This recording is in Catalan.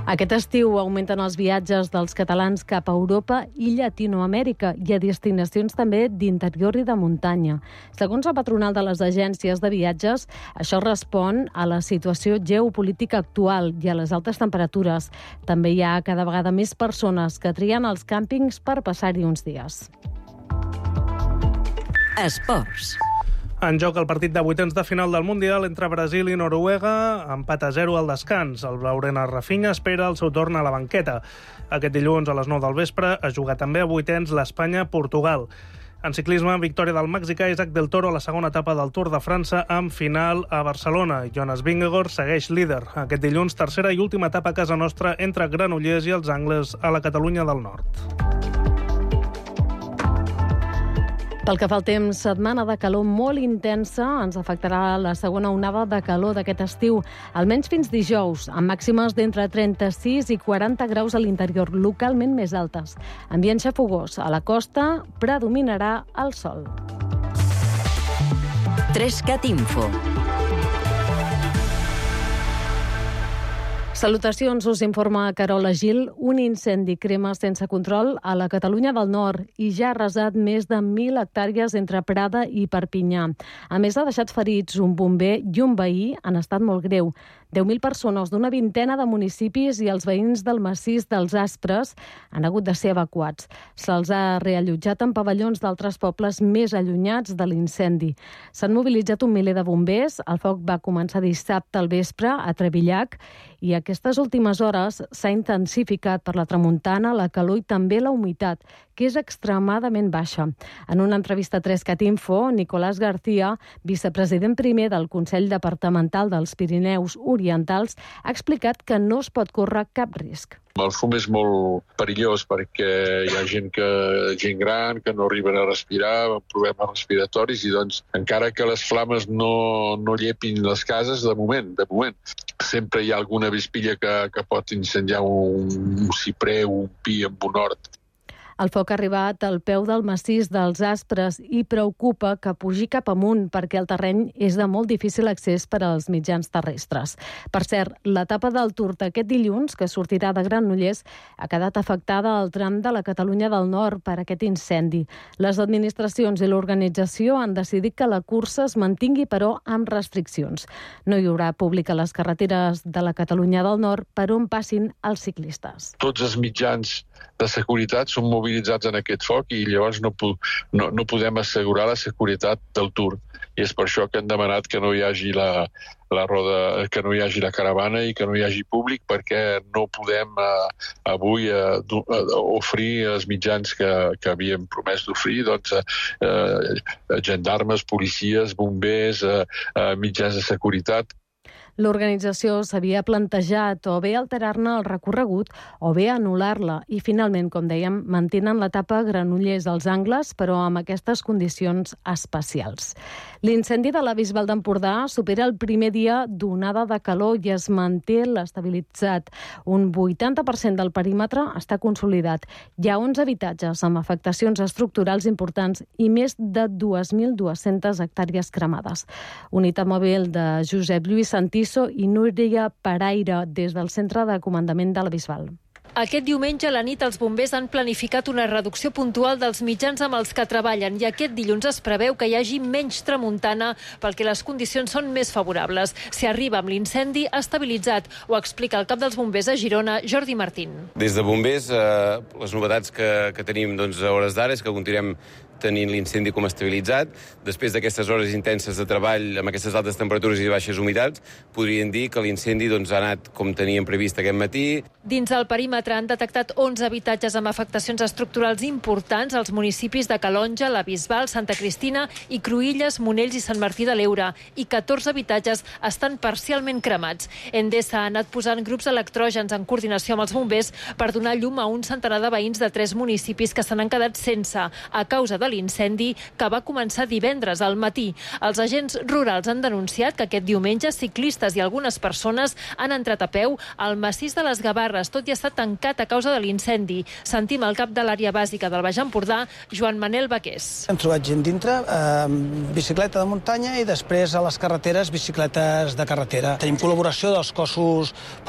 Aquest estiu augmenten els viatges dels catalans cap a Europa i Llatinoamèrica i a destinacions també d'interior i de muntanya. Segons la patronal de les agències de viatges, això respon a la situació geopolítica actual i a les altes temperatures. També hi ha cada vegada més persones que trien els càmpings per passar-hi uns dies. Esports. En joc el partit de vuitens de final del Mundial entre Brasil i Noruega, empat a 0 al descans. El blaugrana Rafinha espera el seu torn a la banqueta. Aquest dilluns a les 9 del vespre es juga també a vuitens l'Espanya-Portugal. En ciclisme, victòria del mexicà Isaac del Toro a la segona etapa del Tour de França amb final a Barcelona. Jonas Vingegaard segueix líder. Aquest dilluns, tercera i última etapa a casa nostra entre Granollers i els Angles a la Catalunya del Nord. Pel que fa al temps, setmana de calor molt intensa ens afectarà la segona onada de calor d'aquest estiu, almenys fins dijous, amb màximes d'entre 36 i 40 graus a l'interior, localment més altes. Ambient xafogós. A la costa predominarà el sol. 3CAT Info. Salutacions, us informa Carola Gil. Un incendi crema sense control a la Catalunya del Nord i ja ha arrasat més de 1.000 hectàrees entre Prada i Perpinyà. A més, ha deixat ferits un bomber i un veí en estat molt greu. 10.000 persones d'una vintena de municipis i els veïns del massís dels Aspres han hagut de ser evacuats. Se'ls ha reallotjat en pavellons d'altres pobles més allunyats de l'incendi. S'han mobilitzat un miler de bombers. El foc va començar dissabte al vespre a Trevillac i aquestes últimes hores s'ha intensificat per la tramuntana, la calor i també la humitat, que és extremadament baixa. En una entrevista a 3CAT Info, Nicolás García, vicepresident primer del Consell Departamental dels Pirineus Orientals, ha explicat que no es pot córrer cap risc. El fum és molt perillós perquè hi ha gent gran que no arriben a respirar, amb problemes respiratoris i doncs encara que les flames no llepin les cases, de moment, sempre hi ha alguna vespilla que pot incendiar un ciprer o un pi amb un hort. El foc ha arribat al peu del massís dels Aspres i preocupa que pugi cap amunt perquè el terreny és de molt difícil accés per als mitjans terrestres. Per cert, l'etapa del Tour d'aquest dilluns, que sortirà de Granollers, ha quedat afectada al tram de la Catalunya del Nord per aquest incendi. Les administracions i l'organització han decidit que la cursa es mantingui, però amb restriccions. No hi haurà públic a les carreteres de la Catalunya del Nord per on passin els ciclistes. Tots els mitjans de seguretat són mobilitzats en aquest foc i llavors no podem assegurar la seguretat del Tour. I és per això que hem demanat que no hi hagi la roda, que no hi hagi la caravana i que no hi hagi públic perquè no podem avui oferir els mitjans que havíem promès d'oferir, gendarmes, policies, bombers, mitjans de seguretat. L'organització s'havia plantejat o bé alterar-ne el recorregut o bé anul·lar-la i finalment, com dèiem, mantenen l'etapa Granollers als Angles, però amb aquestes condicions especials. L'incendi de la Bisbal d'Empordà supera el primer dia d'onada de calor i es manté l'estabilitzat. Un 80% del perímetre està consolidat. Hi ha 11 habitatges amb afectacions estructurals importants i més de 2.200 hectàrees cremades. Unitat mòbil de Josep Lluís Santiso i Núria Paraire des del Centre de Comandament de la Bisbal. Aquest diumenge a la nit els bombers han planificat una reducció puntual dels mitjans amb els que treballen i aquest dilluns es preveu que hi hagi menys tramuntana perquè les condicions són més favorables. Si arriba amb l'incendi estabilitzat, ho explica el cap dels bombers a Girona, Jordi Martín. Des de bombers, les novetats que tenim a hores d'ara és que continuem tenint l'incendi com estabilitzat. Després d'aquestes hores intenses de treball amb aquestes altes temperatures i baixes humitats, podríem dir que l'incendi ha anat com teníem previst aquest matí. Dins el perímetre han detectat 11 habitatges amb afectacions estructurals importants als municipis de Calonja, la Bisbal, Santa Cristina i Cruïlles, Monells i Sant Martí de l'Eure i 14 habitatges estan parcialment cremats. Endesa ha anat posant grups electrògens en coordinació amb els bombers per donar llum a un centenar de veïns de 3 municipis que se n'han quedat sense a causa de l'incendi que va començar divendres al matí. Els agents rurals han denunciat que aquest diumenge ciclistes i algunes persones han entrat a peu al massís de les Gavarres, tot i estar tancat a causa de l'incendi. Sentim el cap de l'àrea bàsica del Baix Empordà, Joan Manel Baqués. Hem trobat gent dintre, bicicleta de muntanya i després a les carreteres, bicicletes de carretera. Tenim col·laboració dels cossos